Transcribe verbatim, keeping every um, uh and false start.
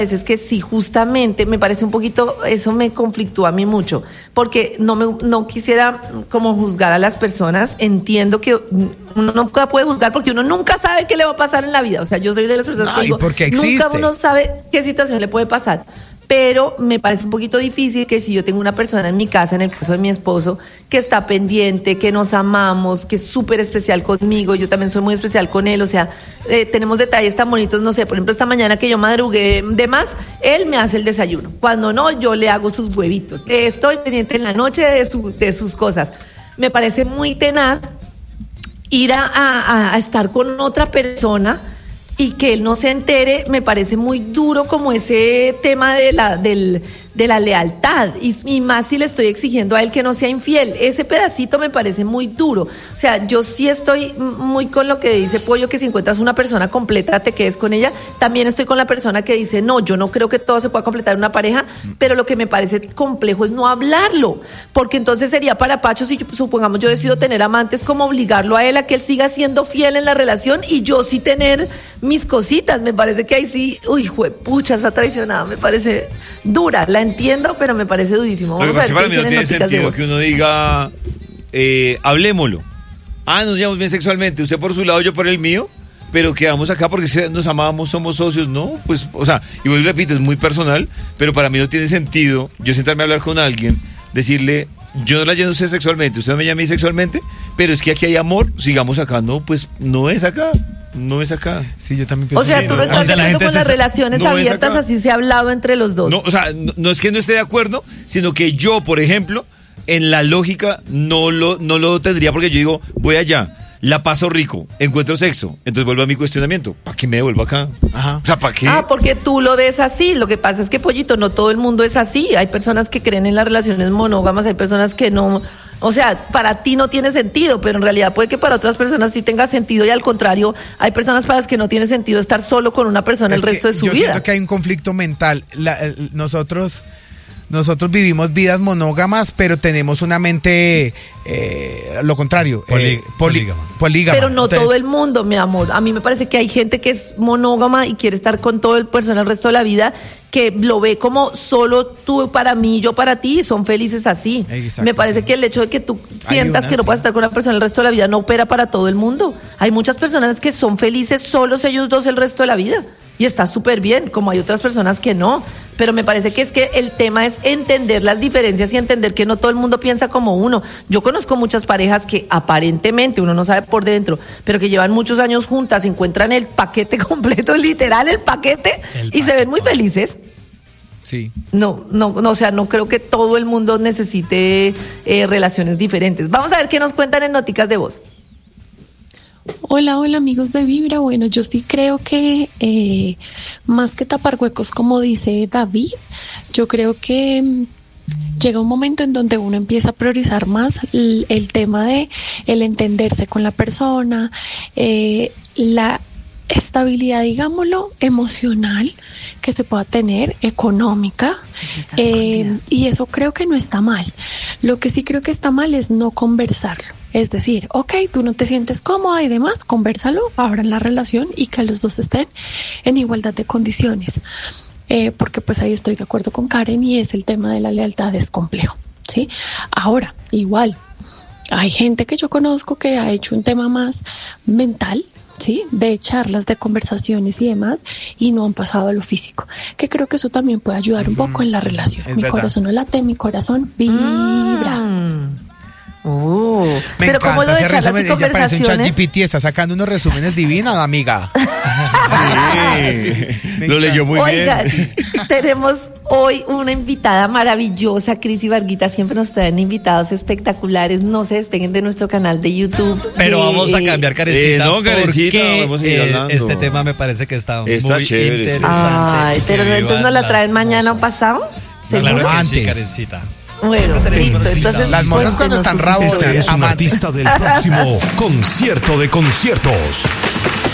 es que sí, justamente me parece un poquito, eso me conflictúa a mí mucho, porque no me no quisiera como juzgar a las personas. Entiendo que uno nunca puede juzgar porque uno nunca sabe qué le va a pasar en la vida. O sea, yo soy de las personas que Ay, digo, porque existe. nunca uno sabe qué situación le puede pasar. Pero me parece un poquito difícil que si yo tengo una persona en mi casa, en el caso de mi esposo, que está pendiente, que nos amamos, que es súper especial conmigo, yo también soy muy especial con él, o sea, eh, tenemos detalles tan bonitos, no sé, por ejemplo, esta mañana que yo madrugué de más, él me hace el desayuno. Cuando no, yo le hago sus huevitos. Estoy pendiente en la noche de, su, de sus cosas. Me parece muy tenaz ir a, a, a estar con otra persona y que él no se entere. Me parece muy duro como ese tema de la, del, de la lealtad, y, y más si le estoy exigiendo a él que no sea infiel. Ese pedacito me parece muy duro. O sea, yo sí estoy muy con lo que dice Pollo, que si encuentras una persona completa te quedes con ella. También estoy con la persona que dice, no, yo no creo que todo se pueda completar en una pareja, pero lo que me parece complejo es no hablarlo, porque entonces sería para Pacho, si supongamos yo decido tener amantes, como obligarlo a él a que él siga siendo fiel en la relación y yo sí tener mis cositas. Me parece que ahí sí, uy, juepucha, esa traicionada me parece dura. La entiendo, pero me parece durísimo. Lo que Vamos pasa a es que ver para mí no qué tiene dicen en sentido Noticas que de uno diga, eh, hablémoslo. Ah, nos llevamos bien sexualmente, usted por su lado, yo por el mío, pero quedamos acá porque nos amamos, somos socios, ¿no? Pues, o sea, y vuelvo y repito, es muy personal, pero para mí no tiene sentido yo sentarme a hablar con alguien, decirle, yo no la lleno a usted sexualmente, usted no me llama a mí sexualmente, pero es que aquí hay amor, sigamos acá. No, pues no es acá, no es acá. Sí, yo también pienso. O sea, Sí, tú no, no estás de la acuerdo gente con se- las relaciones no es abiertas, acá. así se ha hablado entre los dos. No, o sea, no, no es que no esté de acuerdo, sino que yo, por ejemplo, en la lógica no lo, no lo tendría, porque yo digo, voy allá, la paso rico, encuentro sexo, entonces vuelvo a mi cuestionamiento. ¿Para qué me devuelvo acá? Ajá. O sea, ¿para qué? Ah, porque tú lo ves así. Lo que pasa es que, Pollito, no todo el mundo es así. Hay personas que creen en las relaciones monógamas, hay personas que no. O sea, para ti no tiene sentido, pero en realidad puede que para otras personas sí tenga sentido, y al contrario, hay personas para las que no tiene sentido estar solo con una persona Es el resto que de su yo vida. siento que hay un conflicto mental. La- el- nosotros, nosotros vivimos vidas monógamas, pero tenemos una mente eh, lo contrario, Poli- eh, poli- polígama. polígama. Pero no Entonces, todo el mundo, mi amor. A mí me parece que hay gente que es monógama y quiere estar con todo el persona el resto de la vida, que lo ve como solo tú para mí, yo para ti, y son felices así. Exacto, me parece sí. que el hecho de que tú sientas una, que no sí. puedas estar con una persona el resto de la vida no opera para todo el mundo. Hay muchas personas que son felices solos ellos dos el resto de la vida, y está súper bien, como hay otras personas que no. Pero me parece que es que el tema es entender las diferencias y entender que no todo el mundo piensa como uno. Yo conozco muchas parejas que aparentemente, uno no sabe por dentro, pero que llevan muchos años juntas, encuentran el paquete completo, literal el paquete, El y se ven muy paquete. felices. sí. No, no, no, o sea, no creo que todo el mundo necesite eh, relaciones diferentes. Vamos a ver qué nos cuentan en Noticas de Voz. Hola, hola amigos de Vibra. Bueno, yo sí creo que eh, más que tapar huecos, como dice David, yo creo que mm, llega un momento en donde uno empieza a priorizar más el, el tema de el entenderse con la persona, eh, la estabilidad, digámoslo, emocional que se pueda tener, económica, eh, y eso creo que no está mal. Lo que sí creo que está mal es no conversarlo. Es decir, ok, tú no te sientes cómoda y demás, convérsalo, abran la relación y que los dos estén en igualdad de condiciones. Eh, porque pues ahí estoy de acuerdo con Karen, y es el tema de la lealtad, es complejo, ¿sí? Ahora, igual, hay gente que yo conozco que ha hecho un tema más mental, ¿sí? De charlas, de conversaciones y demás, y no han pasado a lo físico, que creo que eso también puede ayudar un poco en la relación. Es Mi verdad. corazón no late, mi corazón vibra. Mm. Oh. Me Pero como lo encanta de ese charlas resumen. y Ella parece un conversaciones. ChatGPT, está sacando unos resúmenes divinos, amiga. Sí, Me lo leyó muy Oiga, bien. tenemos hoy una invitada maravillosa, Cris y Varguita. Siempre nos traen invitados espectaculares. No se despeguen de nuestro canal de YouTube. Pero de, vamos a eh, cambiar, Karencita, eh, no, Karencita, porque vamos a seguir eh, hablando. este tema me parece que está, Está muy chévere, sí. interesante. Ay, pero Que entonces vivan nos la las traen mañana o mozas. pasado. ¿Seguro? Claro que sí, Antes. Karencita. Bueno, tenemos listo. buenos Entonces, invitados. Las mozas cuando cuéntenos están sus rabosas. historias. Este es un amantes. artista del próximo concierto de conciertos.